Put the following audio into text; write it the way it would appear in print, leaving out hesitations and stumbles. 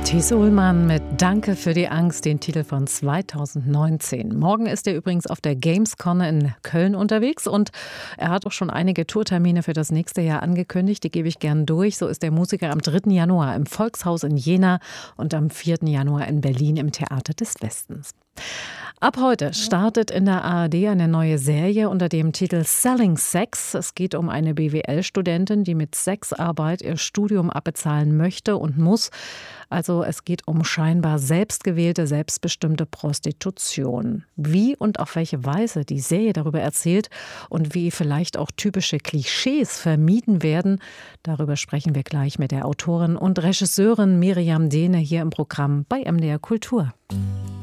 Thies Uhlmann mit Danke für die Angst, den Titel von 2019. Morgen ist er übrigens auf der Gamescom in Köln unterwegs und er hat auch schon einige Tourtermine für das nächste Jahr angekündigt. Die gebe ich gern durch. So ist der Musiker am 3. Januar im Volkshaus in Jena und am 4. Januar in Berlin im Theater des Westens. Ab heute startet in der ARD eine neue Serie unter dem Titel Selling Sex. Es geht um eine BWL-Studentin, die mit Sexarbeit ihr Studium abbezahlen möchte und muss. Also es geht um scheinbar selbstgewählte, selbstbestimmte Prostitution. Wie und auf welche Weise die Serie darüber erzählt und wie vielleicht auch typische Klischees vermieden werden, darüber sprechen wir gleich mit der Autorin und Regisseurin Miriam Dehne hier im Programm bei MDR Kultur.